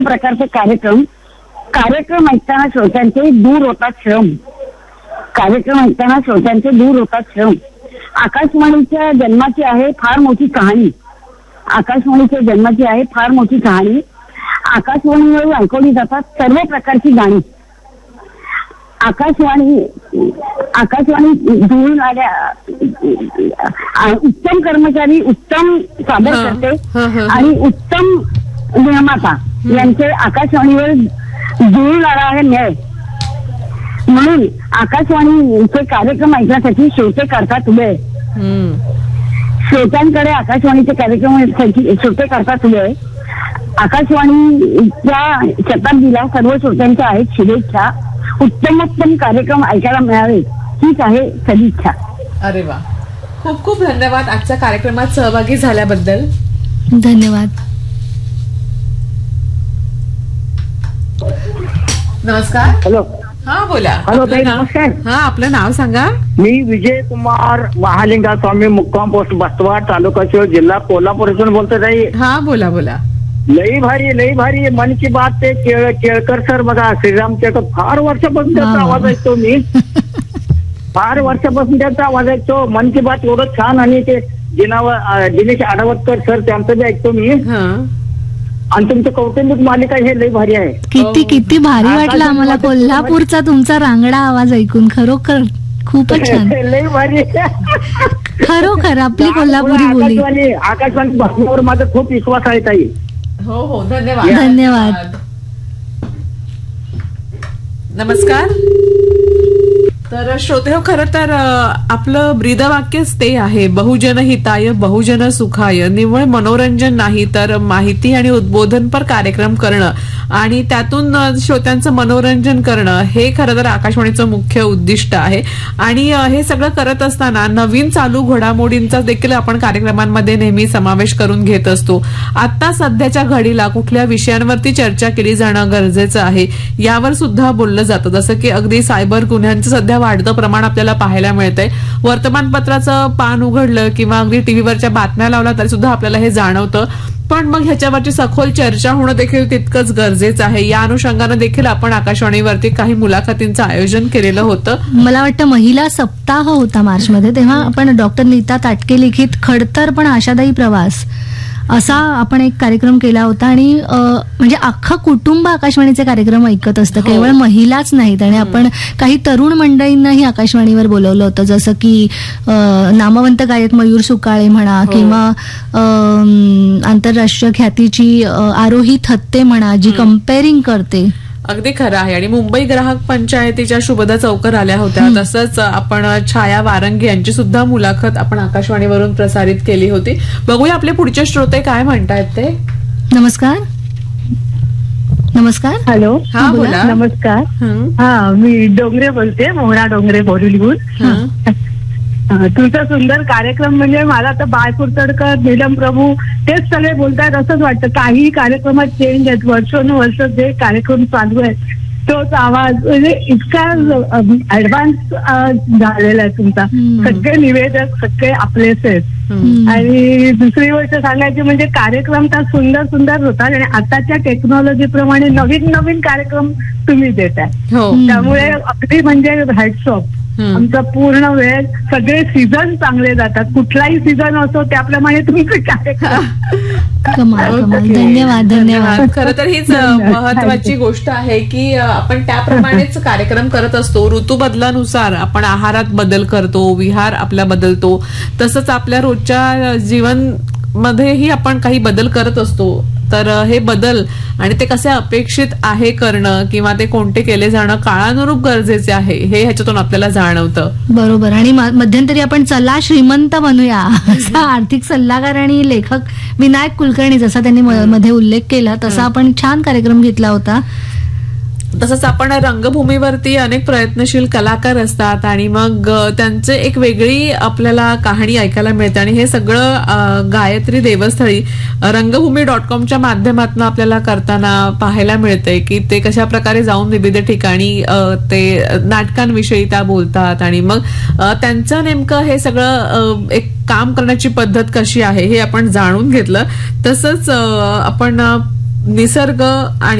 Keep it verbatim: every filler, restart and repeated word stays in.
प्रकारचे कार्यक्रम कार्यक्रम ऐकताना श्रोत्यांचे दूर होतात श्रम कार्यक्रम ऐकताना श्रोत्यांचे दूर होतात श्रम. आकाशवाणीच्या जन्माची आहे फार मोठी कहाणी आकाशवाणीच्या जन्माची आहे फार मोठी कहाणी. आकाशवाणीवरून ऐकवली जातात सर्व प्रकारची गाणी. आकाशवाणी आकाशवाणी जुळून आल्या उत्तम कर्मचारी उत्तम सादर करते आणि उत्तम निर्माता यांचे आकाशवाणीवर जुळून आला आहे मेळ. म्हणून आकाशवाणीचे कार्यक्रम ऐकण्यासाठी श्रोते करतात उभे. श्रोत्यांकडे आकाशवाणीचे कार्यक्रम श्रोते करतात उभे. आकाशवाणीच्या शताब्दीला सर्व श्रोत्यांच्या आहेत शुभेच्छा. उत्तमोत्तम कार्यक्रम ऐकायला मिळावे हीच आहे सदिच्छा. अरे वा, खूप खूप धन्यवाद आजच्या कार्यक्रमात सहभागी झाल्याबद्दल. धन्यवाद. नमस्कार. हॅलो. हा बोला. हॅलो ताई, नमस्कार. हा, आपलं नाव सांगा. मी विजय कुमार महालिंगा स्वामी, मुक्काम पोस्ट बस्तवाड, तालुका शिव, जिल्हा कोल्हापूर इथून बोलतो ताई. हा बोला बोला. लई भारी लई भारी मन की बात. ते केळकर सर बघा, श्रीराम केळकर, फार वर्षापासून त्यांचा आवाज ऐकतो मी. फार वर्षापासून त्यांचा आवाज ऐकतो. मन की बात एवढं छान. आणि ते जिनावर दिनेश आडवतकर सर त्यांचं बी ऐकतो मी. आणि तुमचं कौटुंबिक मालिका हे लई भारी आहे. किती किती भारी वाटलं आम्हाला कोल्हापूरचा तुमचा रांगडा आवाज ऐकून. खरोखर खूपच छान. लई भारी. खरोखर आपली कोल्हापुरी बोली. आकाशवाणी आकाशवाणी बातमीवर माझा खूप विश्वास आहे ताई. हो हो, धन्यवाद. धन्यवाद. नमस्कार. तर श्रोते हो, खरं तर आपलं ब्रीदवाक्यच ते आहे, बहुजन हिताय बहुजन सुखाय. निव्वळ मनोरंजन नाही तर माहिती आणि उद्बोधनपर कार्यक्रम करणं आणि त्यातून श्रोत्यांचं मनोरंजन करणं हे खरं तर आकाशवाणीचं मुख्य उद्दिष्ट आहे. आणि हे सगळं करत असताना नवीन चालू घडामोडींचा देखील आपण कार्यक्रमांमध्ये नेहमी समावेश करून घेत असतो. आता सध्याच्या घडीला कुठल्या विषयांवरती चर्चा केली जाणं गरजेचं आहे यावर सुद्धा बोललं जातं. जसं की अगदी सायबर गुन्ह्यांचं सध्या वाढतं प्रमाण आपल्याला पाहायला मिळतंय. वर्तमानपत्राचं पान उघडलं किंवा अगदी टीव्हीवरच्या बातम्या लावल्या तरी सुद्धा आपल्याला हे जाणवतं. पण मग ह्याच्यावरची सखोल चर्चा होणं देखील तितकंच गरजेचं आहे. या अनुषंगानं देखील आपण आकाशवाणीवरती काही मुलाखतींचं आयोजन केलेलं होतं. मला वाटतं महिला सप्ताह होता मार्चमध्ये, तेव्हा आपण डॉक्टर नीता ताटके लिखित खडतर पण आशादायी प्रवास असा आपण एक कार्यक्रम केला होता. आणि म्हणजे अख्खं कुटुंब आकाशवाणीचे कार्यक्रम ऐकत असतं, केवळ महिलाच नाहीत. आणि आपण काही तरुण मंडळींनाही आकाशवाणीवर बोलवलं होतं, जसं की नामवंत गायक मयूर सुकाळे म्हणा किंवा आंतरराष्ट्रीय ख्यातीची आरोही थत्ते म्हणा, जी कंपेअरिंग करते. अगदी खरं आहे. आणि मुंबई ग्राहक पंचायतीच्या शुभदा चौकर आल्या होत्या. तसंच आपण छाया वारंगी यांची सुद्धा मुलाखत आपण आकाशवाणीवरून प्रसारित केली होती. बघूया आपले पुढचे श्रोते काय म्हणतायत ते. नमस्कार. नमस्कार. हॅलो. हा बोला. नमस्कार. हा, मी डोंगरे बोलते, मोहरा डोंगरे बोरिवलीहून. तुझा सुंदर कार्यक्रम म्हणजे मला तर बाळ कुर्तडकर, नीलम प्रभू तेच सगळे बोलतायत असंच वाटतं. काही कार्यक्रमात चेंज आहेत, वर्षानुवर्ष जे कार्यक्रम चालू आहेत तोच आवाज म्हणजे इतका ऍडव्हान्स झालेला आहे तुमचा. सगळे निवेदक सगळे आपलेच आहेत. आणि दुसरी गोष्ट सांगायची म्हणजे कार्यक्रम तर सुंदर सुंदर होतात आणि आताच्या टेक्नॉलॉजी प्रमाणे नवीन नवीन कार्यक्रम तुम्ही देताय. त्यामुळे अगदी म्हणजे हॅट्स ऑफ. आमचा पूर्ण वेळ सगळे सीझन चांगले जातात. कुठलाही सीझन असो त्याप्रमाणे तुम्ही कार्यक्रम. धन्यवाद. धन्यवाद. खरं तर हीच महत्वाची गोष्ट आहे की आपण त्याप्रमाणेच कार्यक्रम करत असतो. ऋतू बदलानुसार आपण आहारात बदल करतो, विहार आपला बदलतो. तसंच आपल्या रोजच्या जीवन मध्येही आपण काही बदल करत असतो. तर हे बदल आणि ते कसे अपेक्षित आहे करणं किंवा ते कोणते केले जाणं काळानुरूप गरजेचे आहे हे ह्याच्यातून आपल्याला जाणवतं. बरोबर. आणि मध्यंतरी आपण चला श्रीमंत बनूया असा आर्थिक सल्लागार आणि लेखक विनायक कुलकर्णी जसा त्यांनी मध्ये उल्लेख केला तसा आपण छान कार्यक्रम घेतला होता. तसंच आपण रंगभूमीवरती अनेक प्रयत्नशील कलाकार असतात आणि मग त्यांचे एक वेगळी आपल्याला कहाणी ऐकायला मिळते. आणि हे सगळं गायत्री देवस्थळी रंगभूमी डॉट कॉमच्या माध्यमातून आपल्याला करताना पाहायला मिळतंय की ते कशा प्रकारे जाऊन विविध ठिकाणी ते नाटकांविषयी त्या बोलतात आणि मग त्यांचं नेमकं हे सगळं एक काम करण्याची पद्धत कशी आहे हे आपण जाणून घेतलं. तसंच आपण निसर्ग आणि